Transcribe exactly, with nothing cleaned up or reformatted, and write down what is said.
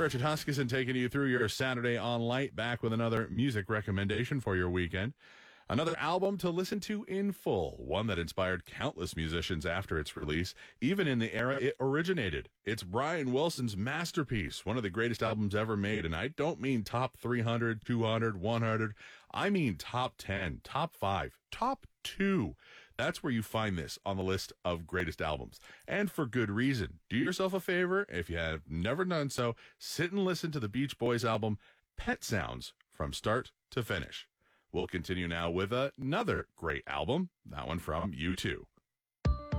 Richard Huskisson taking you through your Saturday on Light, back with another music recommendation for your weekend. Another album to listen to in full, one that inspired countless musicians after its release, even in the era it originated. It's Brian Wilson's masterpiece, one of the greatest albums ever made, and I don't mean top three hundred, two hundred, one hundred. I mean top ten, top five, top two. That's where you find this on the list of greatest albums, and for good reason. Do yourself a favor, if you have never done so, sit and listen to the Beach Boys album, Pet Sounds, from start to finish. We'll continue now with another great album, that one from U two.